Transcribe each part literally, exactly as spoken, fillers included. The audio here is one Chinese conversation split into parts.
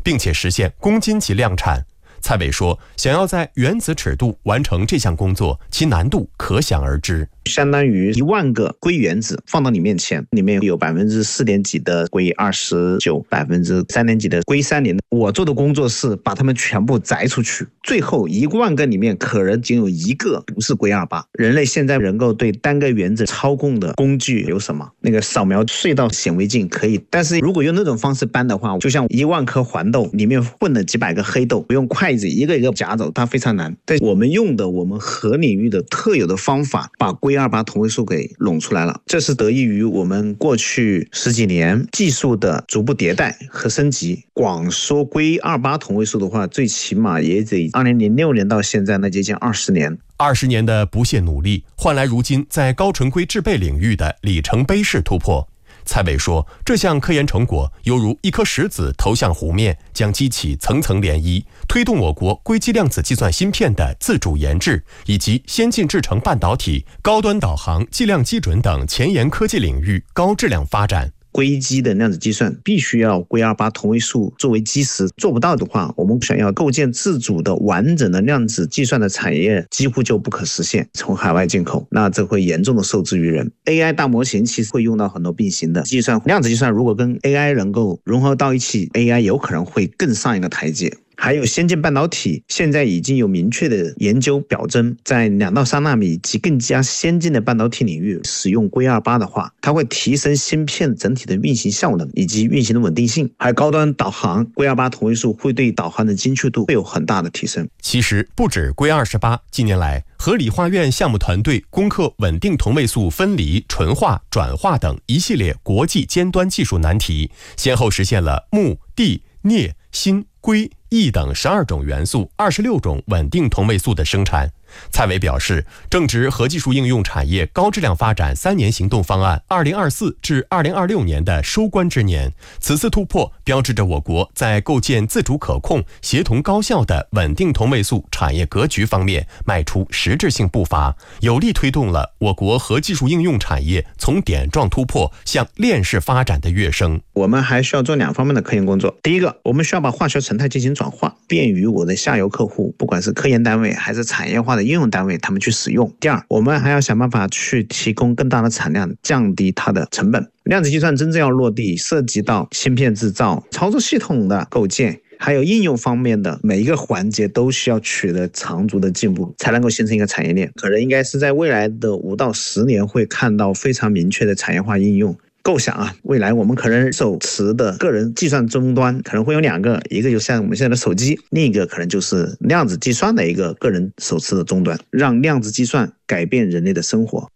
并且实现公斤级量产。蔡伟说，想要在原子尺度完成这项工作，其难度可想而知。 相当于一万个硅原子放到你面前，里面有百分之四点几的硅二十九，百分之三点几的硅三零。我做的工作是把它们全部摘出去，最后一万个里面可能仅有一个不是硅二八。人类现在能够对单个原子操控的工具有什么？那个扫描隧道显微镜可以，但是如果用那种方式搬的话，就像一万颗黄豆里面混了几百个黑豆，用筷子一个一个夹走，它非常难。但我们用的我们核领域的特有的方法，把硅二八同位素给拢出来了，这是得益于我们过去十几年技术的逐步迭代和升级。光说硅二八同位素的话，最起码也得二零零六年到现在，那接近二十年。 二十年的不懈努力，换来如今在高纯硅制备领域的里程碑式突破。蔡伟说，这项科研成果犹如一颗石子投向湖面，将激起层层涟漪，推动我国硅基量子计算芯片的自主研制，以及先进制程半导体、高端导航、计量基准等前沿科技领域高质量发展。 硅基的量子计算必须要硅二八同位素作为基石，做不到的话，我们想要构建自主的完整的量子计算的产业几乎就不可实现。从海外进口，那这会严重的受制于人。 A I 大模型其实会用到很多并行的计算，量子计算如果跟 A I 能够融合到一起， A I 有可能会更上一个台阶。还有先进半导体，现在已经有明确的研究表征，在两到三纳米及更加先进的半导体领域使用硅二八的话，它会提升芯片整体的运行效能以及运行的稳定性。还有高端导航，硅二八同位素会对导航的精确度会有很大的提升。 其实不止硅二十八，近年来和理化院项目团队攻克稳定同位素分离、纯化、转化等一系列国际尖端技术难题，先后实现了钼、锑、镍、锌、硅、铱等十二种元素、二十六种稳定同位素的生产。蔡伟表示，正值核技术应用产业高质量发展三年行动方案二零二四至二零二六年的收官之年，此次突破标志着我国在构建自主可控、协同高效的稳定同位素产业格局方面迈出实质性步伐，有力推动了我国核技术应用产业从点状突破向链式发展的跃升。 我们还需要做两方面的科研工作。第一个，我们需要把化学成态进行转化，便于我的下游客户，不管是科研单位还是产业化的应用单位，他们去使用。第二，我们还要想办法去提供更大的产量，降低它的成本。量子计算真正要落地，涉及到芯片制造、操作系统的构建，还有应用方面的每一个环节都需要取得长足的进步，才能够形成一个产业链。可能应该是在未来的五到十年会看到非常明确的产业化应用。构想啊，未来我们可能手持的个人计算终端可能会有两个，一个就像我们现在的手机，另一个可能就是量子计算的一个个人手持的终端，让量子计算改变人类的生活。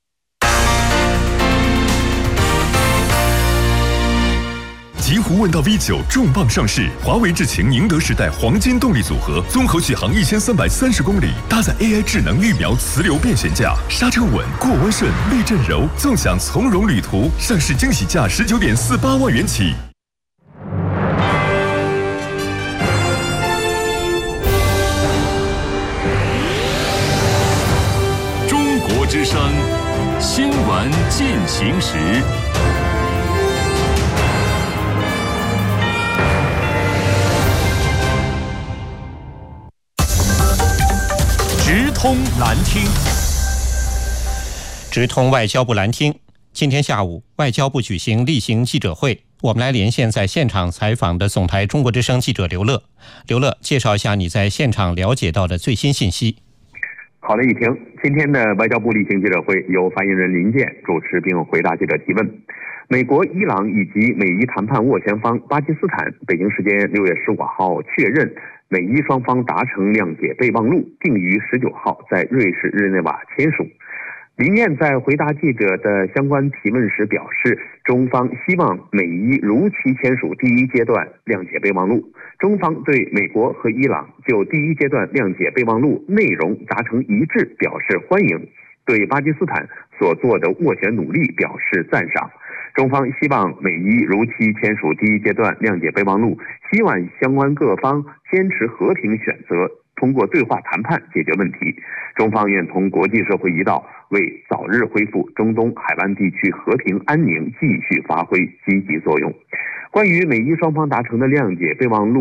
极狐问道 V 九 重磅上市，华为智擎宁德时代黄金动力组合，综合续航一千三百三十公里，搭载 A I 智能预瞄磁流变悬架，刹车稳，过弯顺，避震柔，纵享从容旅途。上市惊喜价十九点四八万元起。 中国之声新闻进行时。直通蓝厅， 直通外交部蓝厅。今天下午，外交部举行例行记者会，我们来连线在现场采访的总台中国之声记者刘乐。刘乐，介绍一下你在现场了解到的最新信息。 好的，一婷，今天的外交部例行记者会由发言人林健主持并回答记者提问。美国、伊朗以及美伊谈判斡旋方巴基斯坦，北京时间六月十五号确认，美伊双方达成谅解备忘录，并于十九号在瑞士日内瓦签署。林健在回答记者的相关提问时表示，中方希望美伊如期签署第一阶段谅解备忘录。中方对美国和伊朗就第一阶段谅解备忘录内容达成一致表示欢迎，对巴基斯坦所做的斡旋努力表示赞赏。中方希望美伊如期签署第一阶段谅解备忘录，希望相关各方坚持和平选择，通过对话谈判解决问题。中方愿同国际社会一道，为早日恢复中东海湾地区和平安宁继续发挥积极作用。关于美伊双方达成的谅解备忘录